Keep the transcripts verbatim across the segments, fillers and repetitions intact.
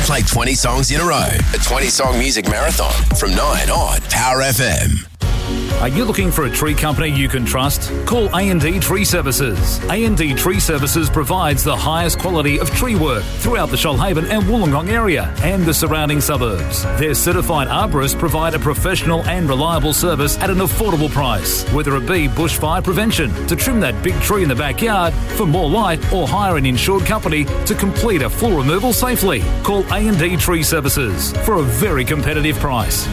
play twenty songs in a row. A twenty-song music marathon from nine on Power F M. Are you looking for a tree company you can trust? Call A and D Tree Services. A and D Tree Services provides the highest quality of tree work throughout the Shoalhaven and Wollongong area and the surrounding suburbs. Their certified arborists provide a professional and reliable service at an affordable price, whether it be bushfire prevention, to trim that big tree in the backyard, for more light, or hire an insured company to complete a full removal safely. Call A and D Tree Services for a very competitive price.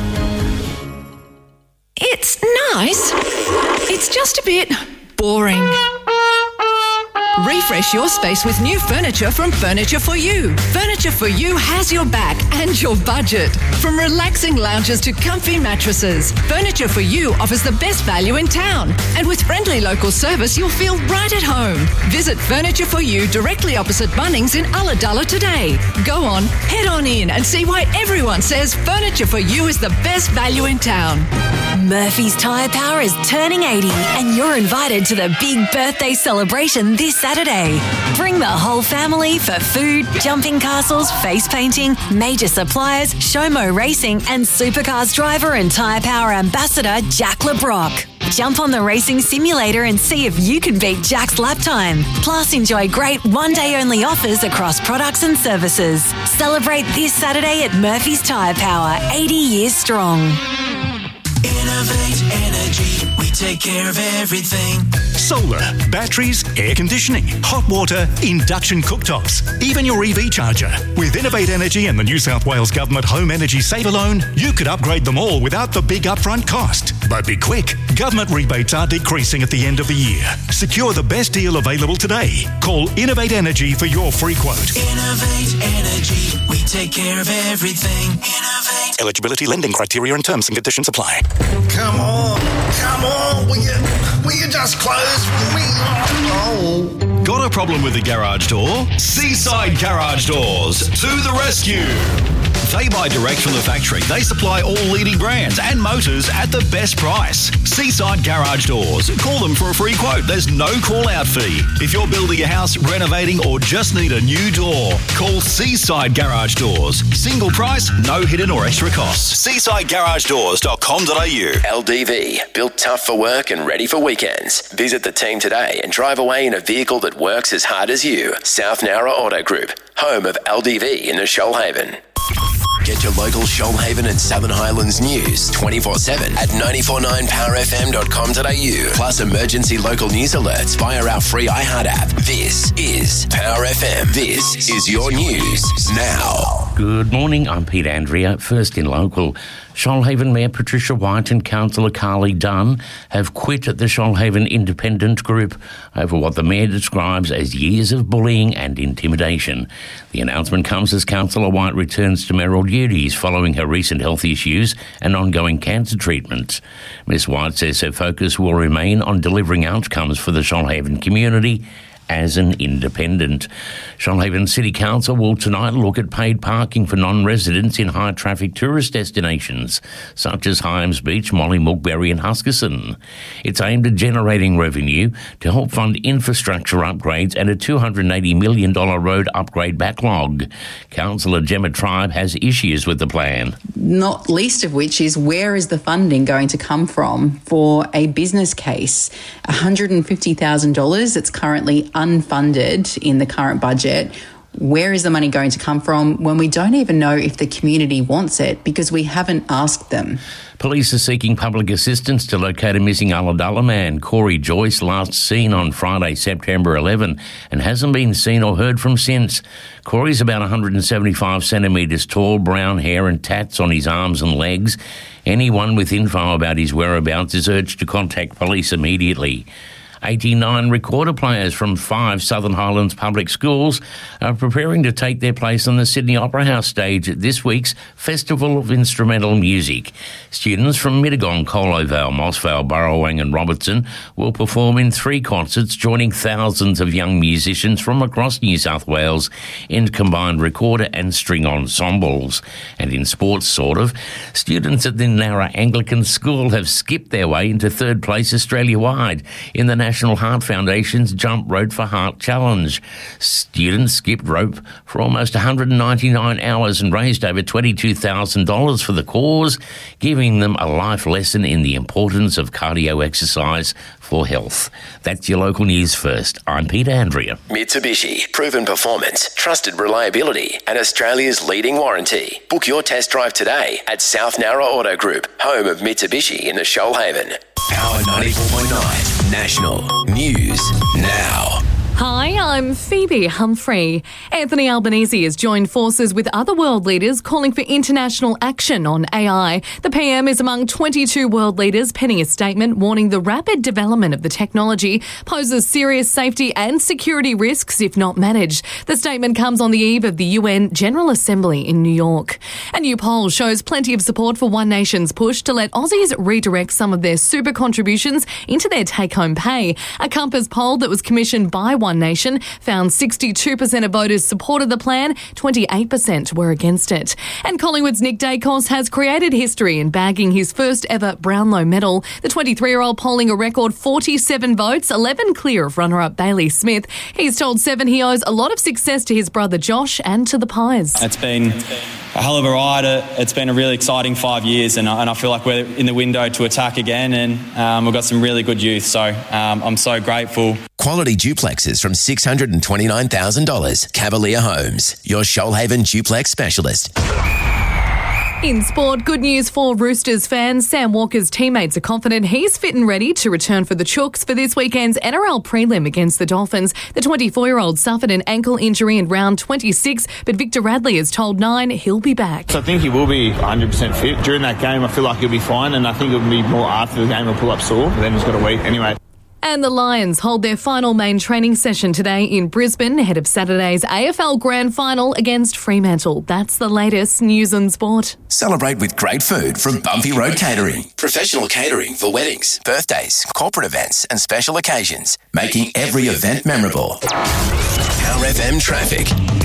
It's nice. It's just a bit boring. Refresh your space with new furniture from Furniture for You. Furniture for You has your back and your budget. From relaxing lounges to comfy mattresses, Furniture for You offers the best value in town. And with friendly local service, you'll feel right at home. Visit Furniture for You directly opposite Bunnings in Ulladulla today. Go on, head on in and see why everyone says Furniture for You is the best value in town. Murphy's Tyre Power is turning eighty and you're invited to the big birthday celebration this Saturday. Bring the whole family for food, jumping castles, face painting, major suppliers, Showmo Racing and Supercars driver and Tyre Power ambassador Jack LeBrock. Jump on the racing simulator and see if you can beat Jack's lap time. Plus, enjoy great one-day-only offers across products and services. Celebrate this Saturday at Murphy's Tyre Power, eighty years strong. Innovate Energy, we take care of everything. Solar, batteries, air conditioning, hot water, induction cooktops, even your E V charger. With Innovate Energy and the New South Wales Government Home Energy Saver Loan, you could upgrade them all without the big upfront cost. But be quick, government rebates are decreasing at the end of the year. Secure the best deal available today. Call Innovate Energy for your free quote. Innovate Energy, we take care of everything. Innovate. Eligibility, lending criteria and terms and conditions apply. Come on, come on, will you, will you just close for me? Oh. Got a problem with the garage door? Seaside Garage Doors to the rescue. They buy direct from the factory. They supply all leading brands and motors at the best price. Seaside Garage Doors. Call them for a free quote. There's no call-out fee. If you're building a house, renovating, or just need a new door, call Seaside Garage Doors. Single price, no hidden or extra costs. seaside garage doors dot com dot a u. L D V, built tough for work and ready for weekends. Visit the team today and drive away in a vehicle that works as hard as you. South Nowra Auto Group, home of L D V in the Shoalhaven. Get your local Shoalhaven and Southern Highlands news twenty-four seven at nine four nine power f m dot com dot a u. Plus emergency local news alerts via our free iHeart app. This is Power F M. This is your news now. Good morning, I'm Pete Andrea. First in local. Shoalhaven Mayor Patricia White and Councillor Carly Dunn have quit the Shoalhaven Independent Group over what the Mayor describes as years of bullying and intimidation. The announcement comes as Councillor White returns to mayoral duties following her recent health issues and ongoing cancer treatment. Miss White says her focus will remain on delivering outcomes for the Shoalhaven community as an independent. Shoalhaven City Council will tonight look at paid parking for non-residents in high-traffic tourist destinations, such as Hyams Beach, Mollymookberry and Huskisson. It's aimed at generating revenue to help fund infrastructure upgrades and a two hundred eighty million dollars road upgrade backlog. Councillor Gemma Tribe has issues with the plan. Not least of which is, where is the funding going to come from for a business case? one hundred fifty thousand dollars, it's currently unfunded in the current budget. Where is the money going to come from when we don't even know if the community wants it because we haven't asked them? Police are seeking public assistance to locate a missing Ulladulla man, Corey Joyce, last seen on Friday, September eleventh, and hasn't been seen or heard from since. Corey's about one hundred seventy-five centimetres tall, brown hair and tats on his arms and legs. Anyone with info about his whereabouts is urged to contact police immediately. eighty-nine recorder players from five Southern Highlands public schools are preparing to take their place on the Sydney Opera House stage at this week's Festival of Instrumental Music. Students from Mittagong, Colo Vale, Moss Vale, Burrowang and Robertson will perform in three concerts, joining thousands of young musicians from across New South Wales in combined recorder and string ensembles. And in sports, sort of, students at the Nowra Anglican School have skipped their way into third place Australia-wide in the National National Heart Foundation's Jump Rope for Heart Challenge. Students skipped rope for almost one hundred ninety-nine hours and raised over twenty-two thousand dollars for the cause, giving them a life lesson in the importance of cardio exercise for health. That's your local news first. I'm Peter Andrea. Mitsubishi, proven performance, trusted reliability, and Australia's leading warranty. Book your test drive today at South Nowra Auto Group, home of Mitsubishi in the Shoalhaven. Power ninety-four point nine National News Now. Hi, I'm Phoebe Humphrey. Anthony Albanese has joined forces with other world leaders calling for international action on A I. The P M is among twenty-two world leaders penning a statement warning the rapid development of the technology poses serious safety and security risks if not managed. The statement comes on the eve of the U N General Assembly in New York. A new poll shows plenty of support for One Nation's push to let Aussies redirect some of their super contributions into their take-home pay. A Compass poll that was commissioned by One Nation found sixty-two percent of voters supported the plan, twenty-eight percent were against it. And Collingwood's Nick Dacos has created history in bagging his first ever Brownlow medal. The twenty-three-year-old polling a record forty-seven votes, eleven clear of runner-up Bailey Smith. He's told Seven he owes a lot of success to his brother Josh and to the Pies. It's been a hell of a ride. It's been a really exciting five years and I, and I feel like we're in the window to attack again and um, we've got some really good youth, so um, I'm so grateful. Quality duplexes from six hundred twenty-nine thousand dollars. Cavalier Homes, your Shoalhaven duplex specialist. In sport, good news for Roosters fans. Sam Walker's teammates are confident he's fit and ready to return for the Chooks for this weekend's N R L prelim against the Dolphins. The twenty-four-year-old suffered an ankle injury in round twenty-six, but Victor Radley has told Nine he'll be back. So I think he will be one hundred percent fit. During that game, I feel like he'll be fine, and I think it'll be more after the game he'll pull up sore, but then he's got a week anyway. And the Lions hold their final main training session today in Brisbane ahead of Saturday's A F L Grand Final against Fremantle. That's the latest news and sport. Celebrate with great food from Bumpy Road Catering. Professional catering for weddings, birthdays, corporate events and special occasions, making every event memorable. Power F M traffic.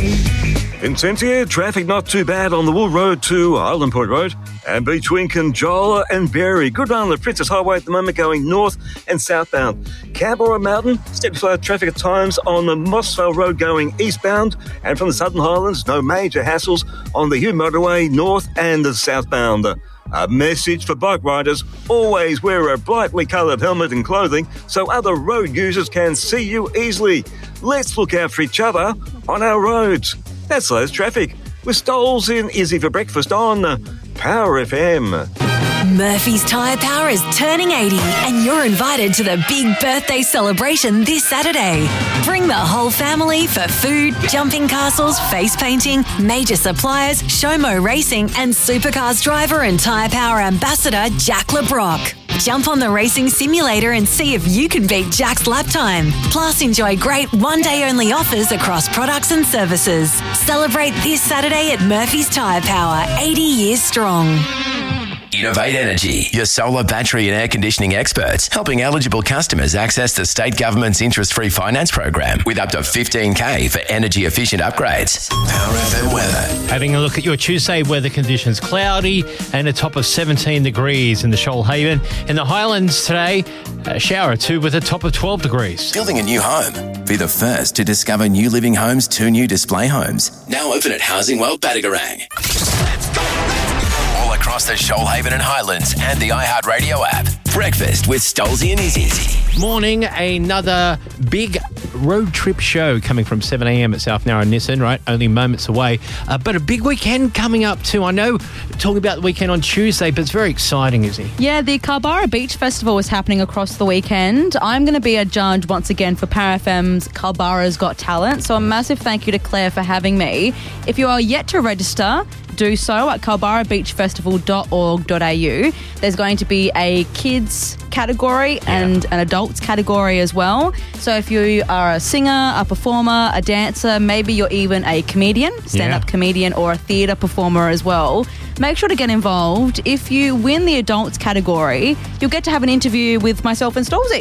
Vincentia, traffic not too bad on the Wool Road to Island Point Road and between Conjola and Berry. Good run on the Princess Highway at the moment going north and southbound. Canberra Mountain, steady flow traffic at times on the Mossvale Road going eastbound, and from the Southern Highlands, no major hassles on the Hume Motorway north and the southbound. A message for bike riders, always wear a brightly coloured helmet and clothing so other road users can see you easily. Let's look out for each other on our roads. That's those traffic with Stoles in Izzy for breakfast on Power F M. Murphy's Tyre Power is turning eighty and you're invited to the big birthday celebration this Saturday. Bring the whole family for food, jumping castles, face painting, major suppliers, Showmo Racing and Supercars driver and Tyre Power ambassador Jack LeBrock. Jump on the racing simulator and see if you can beat Jack's lap time. Plus, enjoy great one-day-only offers across products and services. Celebrate this Saturday at Murphy's Tyre Power, eighty years strong. Innovate Energy, your solar battery and air conditioning experts, helping eligible customers access the state government's interest-free finance program with up to fifteen K for energy-efficient upgrades. Power F M weather. Having a look at your Tuesday weather conditions, cloudy and a top of seventeen degrees in the Shoalhaven. In the Highlands today, a shower or two with a top of twelve degrees. Building a new home. Be the first to discover New Living Homes' two new display homes. Now open at Housing World Batagarang. Let's go. All across the Shoalhaven and Highlands and the iHeartRadio app. Breakfast with Stolzy and Izzy. Morning, another big road trip show coming from seven a.m. at South Nowra Nissan, right? Only moments away. Uh, but a big weekend coming up too. I know talking about the weekend on Tuesday, but it's very exciting, Izzy. Yeah, the Culburra Beach Festival was happening across the weekend. I'm going to be a judge once again for Power F M's Culburra's Got Talent. So a massive thank you to Claire for having me. If you are yet to register, do so at culburra beach festival dot org dot a u. There's going to be a kids category yeah. and an adults category as well. So if you are a singer, a performer, a dancer, maybe you're even a comedian, stand-up yeah. comedian or a theatre performer as well, make sure to get involved. If you win the adults category, you'll get to have an interview with myself and Stolzy.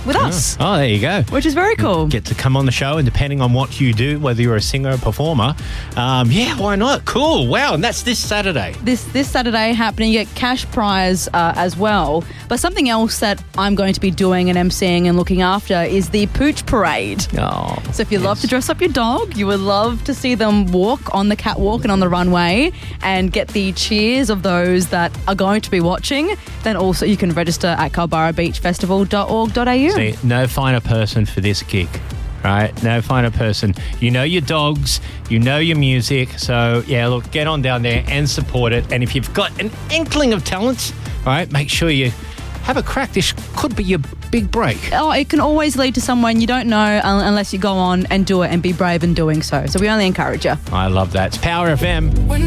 with us. Oh, there you go. Which is very cool. Get to come on the show, and depending on what you do, whether you're a singer or performer, um, yeah, why not? Cool. Wow, and that's this Saturday. This this Saturday happening. You get cash prize uh, as well. But something else that I'm going to be doing and emceeing and looking after is the Pooch Parade. Oh, so if you love to dress up your dog, you would love to see them walk on the catwalk and on the runway and get the cheers of those that are going to be watching, then also you can register at culburra beach festival dot org dot a u. See, no finer person for this gig. Right, no finer person. You know your dogs, you know your music, so yeah, look, get on down there and support it. And if you've got an inkling of talent, all right, make sure you have a crack. This could be your big break. Oh, it can always lead to someone you don't know unless you go on and do it and be brave in doing so. So we only encourage you. I love that. It's Power F M.